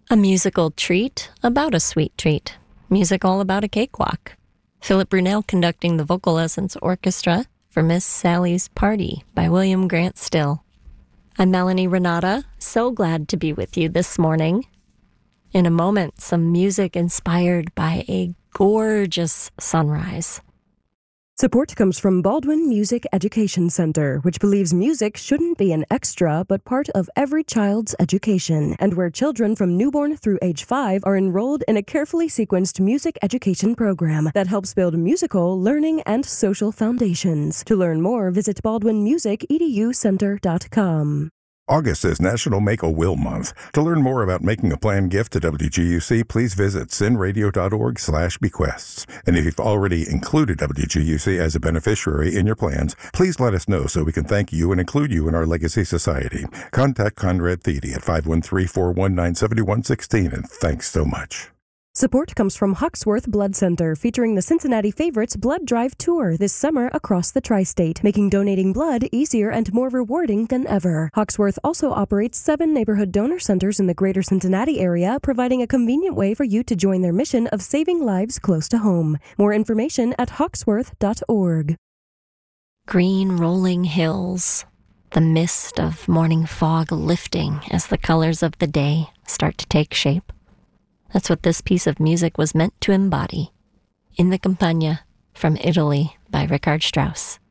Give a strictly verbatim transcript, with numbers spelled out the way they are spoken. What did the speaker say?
A musical treat about a sweet treat. Music all about a cakewalk. Philip Brunel conducting the Vocal Essence Orchestra for Miss Sally's Party by William Grant Still. I'm Melanie Renata, so glad to be with you this morning. In a moment, some music inspired by a gorgeous sunrise. Support comes from Baldwin Music Education Center, which believes music shouldn't be an extra, but part of every child's education, and where children from newborn through age five are enrolled in a carefully sequenced music education program that helps build musical, learning, and social foundations. To learn more, visit baldwin music e d u center dot com. August is National Make-A-Will Month. To learn more about making a planned gift to W G U C, please visit sinradio.org slash bequests. And if you've already included W G U C as a beneficiary in your plans, please let us know so we can thank you and include you in our Legacy Society. Contact Conrad Thede at five one three, four one nine, seven one one six, and thanks so much. Support comes from Hawksworth Blood Center, featuring the Cincinnati Favorites Blood Drive Tour this summer across the tri-state, making donating blood easier and more rewarding than ever. Hawksworth also operates seven neighborhood donor centers in the greater Cincinnati area, providing a convenient way for you to join their mission of saving lives close to home. More information at hawksworth dot org. Green rolling hills, the mist of morning fog lifting as the colors of the day start to take shape. That's what this piece of music was meant to embody. In the Campagna, from Italy by Richard Strauss.